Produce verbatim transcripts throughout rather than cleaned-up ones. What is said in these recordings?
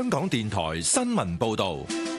香港電台新聞報道。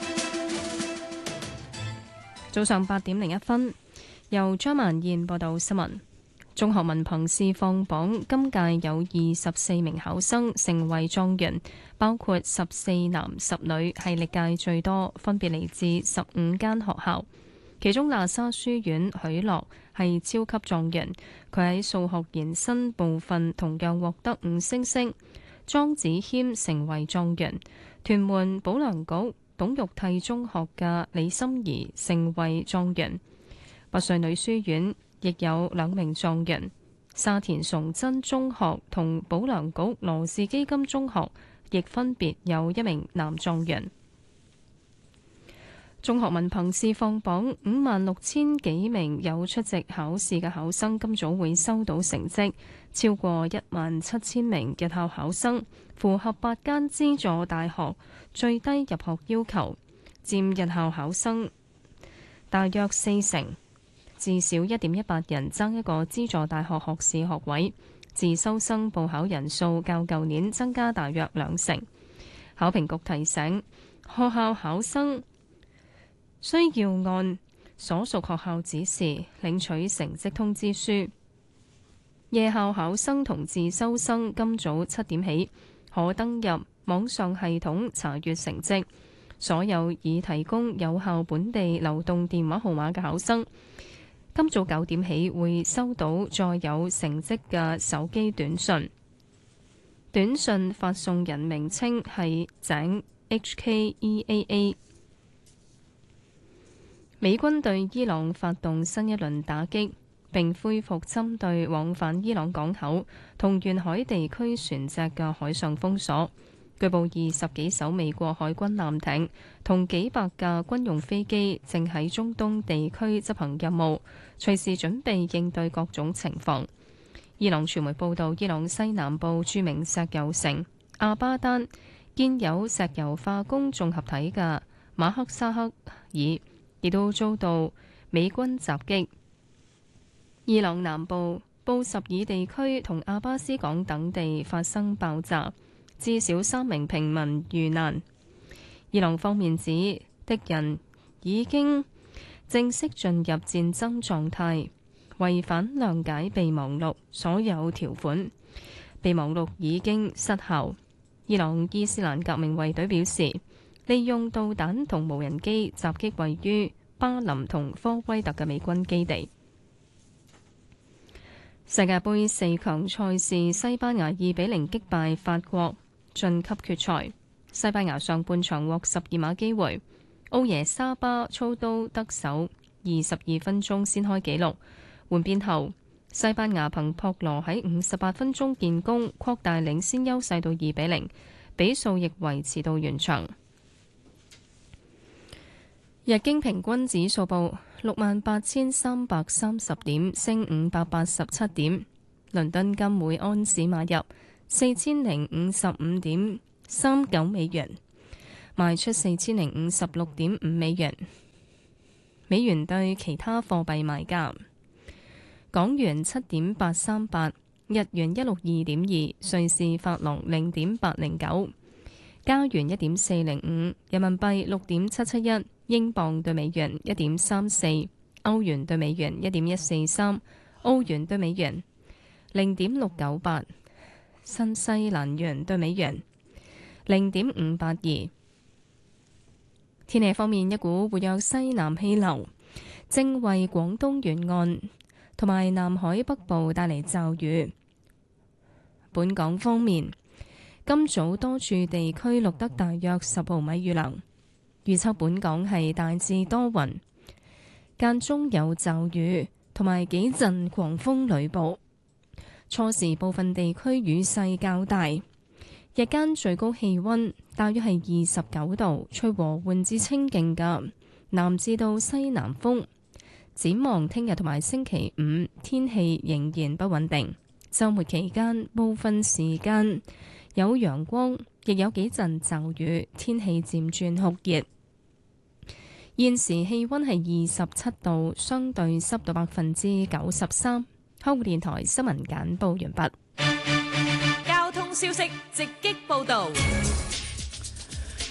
早上八點零一分，由張曼燕報道新聞。中學文憑試放榜，今屆有二十四名考生成為狀元，包括十四男十女，係歷屆最多，分別嚟自十五間學校。其中喇沙書院許樂係超級狀元，佢喺數學延伸部分同樣獲得五星星。莊子謙成為狀元，屯門保良局董玉娣中學嘅李心怡成為狀元。拔萃女書院亦有兩名狀元，沙田崇真中學同保良局羅氏基金中學亦分別有一名男狀元。中學文憑試放榜，五萬六千幾名有出席考試嘅考生今早會收到成績，超過一萬七千名日校考生符合八間資助大學最低入學要求，佔日校考生大約四成。至少一點一八人爭一個資助大學學士學位，自修生報考人數較舊年增加大約兩成。考評局提醒學校考生需要按所屬學校指示領取成績通知書。夜校考生同自修生今早七點起可登入網上系統查閱成績。所有已提供有效本地流動電話號碼嘅考生，今早九點起會收到載有成績嘅手機短訊，短訊發送人名稱係井 H K E A A。 美軍對伊朗發動新一輪打擊，並恢復針對往返伊朗港口同沿海地區船隻嘅海上封鎖。據報二十幾艘美國海軍艦艇同幾百架軍用飛機正喺中東地區執行任務，隨時準備應對各種情況。伊朗傳媒報道，伊朗西南部著名石油城阿巴丹建有石油化工綜合體嘅馬克沙克爾亦都遭到美軍襲擊。伊朗南部布什爾地區同阿巴斯港等地發生爆炸，至少三名平民遇難。伊朗方面指敵人已經正式進入戰爭狀態，違反諒解備忘錄所有條款，備忘錄已經失效。伊朗伊斯蘭革命衛隊表示，利用導彈同無人機襲擊位於巴林同科威特嘅美軍基地。世界盃四強賽事，西班牙二比零擊敗法國，晉級決賽。西班牙上半場獲十二碼機會，奧耶沙巴操刀得手，二十二分鐘先開紀錄。換邊後，西班牙憑博羅喺五十八分鐘建功，擴大領先優勢到二比零，比數亦維持到完場。日經平均指數報六萬八千三百三十點，升五百八十七點。倫敦金每安士買入四千零五十五點三九美元，賣出四千零五十六點五美元。美元對其他貨幣賣價：港元七點八三八，日元一六二點二，瑞士法郎零點八零九，加元一點四零五，人民幣六點七七一。英鎊對美元一點三四，歐元對美元一點一四三，澳元對美元零點六九八，新西蘭元對美元零點五八二。天氣方面，一股活躍西南氣流正為廣東沿岸同埋南海北部帶嚟驟雨。本港方面，今早多處地區錄得大約十毫米雨量。預測本港係大致多雲，間中有驟雨同埋幾陣狂風雷暴。初時部分地區雨勢較大，日間最高氣溫大約係二十九度，吹和緩至清勁嘅南至到西南風。展望聽日同埋星期五，天氣仍然不穩定。週末期間部分時間有陽光，亦有幾陣驟雨，天氣漸轉酷熱。現時氣溫係二十七度，相對濕度百分之九十三。香港電台新聞簡報完畢。 交通消息直擊報道。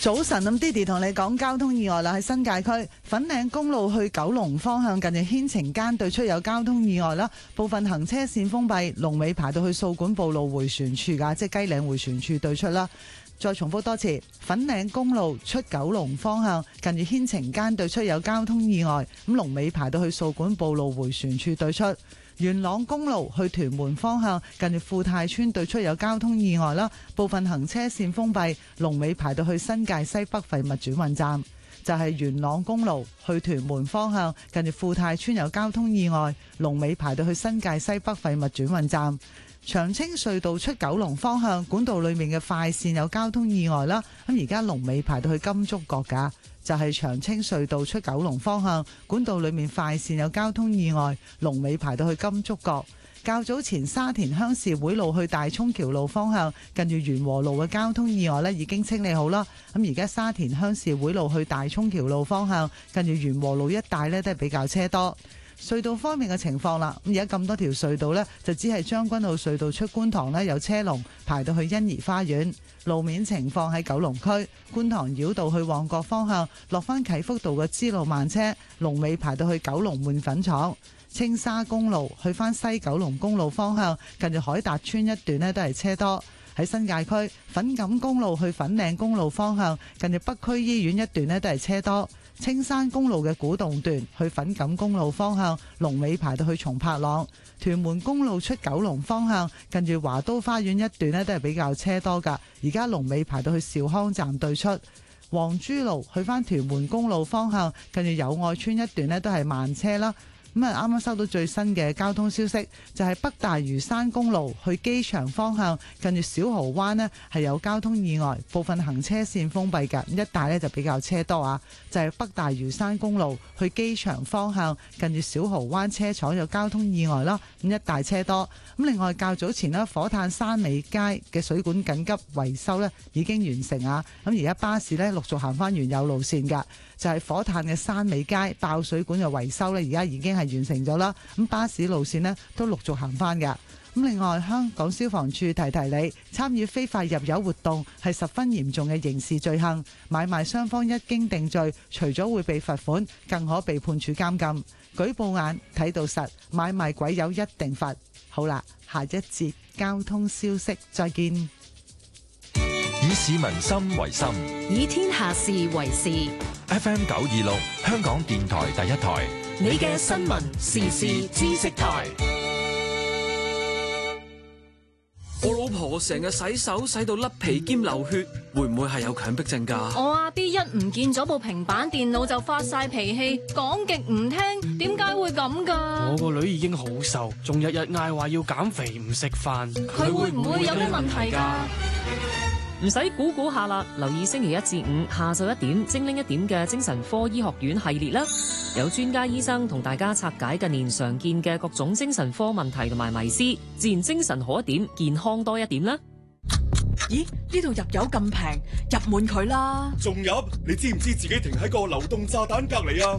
早晨，咁 Didi 同你講交通意外啦，喺新界區粉嶺公路去九龍方向近住牽晴間對出有交通意外啦，部分行車線封閉，龍尾排到去掃管埔路迴旋處噶，即係雞嶺迴旋處對出啦。再重複多次，粉嶺公路出九龍方向近住牽晴間對出有交通意外，咁龍尾排到去掃管埔路迴旋處對出。元朗公路去屯門方向近住富泰村對出有交通意外啦，部分行車線封閉，龍尾排到去新界西北廢物轉運站。就係元朗公路去屯門方向近住富泰村有交通意外，龍尾排到去新界西北廢物轉運站。長青隧道出九龍方向管道裏面嘅快線有交通意外啦，咁而家龍尾排到去金竹角噶。就係長青隧道出九龍方向管道裏面快線有交通意外，龍尾排到去金竹角。較早前沙田鄉事會路去大涌橋路方向近住元和路嘅交通意外呢已經清理好啦，咁而家沙田鄉事會路去大涌橋路方向近住元和路一帶呢都係比較車多。隧道方面嘅情況啦，咁而家咁多條隧道呢，就只係將軍澳隧道出觀塘呢有車龍排到去欣怡花園。路面情況喺九龍區觀塘繞道去旺角方向落返啟福道嘅支路慢車，龍尾排到去九龍換粉廠。青沙公路去返西九龍公路方向近住海達村一段呢都係車多。喺新界區粉錦公路去粉嶺公路方向近住北區醫院一段呢都係車多。青山公路嘅古洞段去粉錦公路方向龍尾排到去松柏塱。屯門公路出九龍方向近住華都花園一段呢都係比較車多噶，而家龍尾排到去兆康站對出。黃珠路去返屯門公路方向近住友愛村一段呢都係慢車啦。咁啊，啱啱收到最新嘅交通消息，就係北大嶼山公路去機場方向近住小蠔灣呢係有交通意外，部分行車線封閉嘅，一帶呢就比較車多啊。就係北大嶼山公路去機場方向近住小蠔灣車廠有交通意外啦，咁一帶車多。咁另外較早前呢，火炭山尾街嘅水管緊急維修呢已經完成啊，咁而家巴士呢陸續行翻原有路線㗎。就係火炭嘅山尾街爆水管嘅維修呢，而家已經係完成咗啦。咁巴士路線呢都陸續行翻㗎。咁另外，香港消防處提提你，參與非法入油活動係十分嚴重嘅刑事罪行，買賣雙方一經定罪，除咗會被罰款，更可被判處監禁。舉報眼睇到實，買賣鬼友一定罰。好啦，下一節交通消息再見。 以市民心為心， 以天下事為事。 F M 九二六，香港電台第一台， 你嘅新聞時事知識台。 我老婆成日洗手洗到甩皮兼流血，會唔會係有強迫症㗎？ 我阿 B 一唔見咗部平板電腦就發晒脾氣，講極唔聽，點解會咁㗎？ 我個女已經好瘦，仲日日嗌話要減肥唔食飯， 佢會唔會有咩問題㗎？ 唔使估估下啦，留意星期一至五下晝一點精靈一點嘅精神科醫學院系列啦，有專家醫生同大家拆解近年常見嘅各種精神科問題同埋迷思，自然精神好一點，健康多一點啦。 咦？呢度入油咁平，入滿佢啦！ 仲入？你知唔知自己停喺個流動炸彈隔籬啊？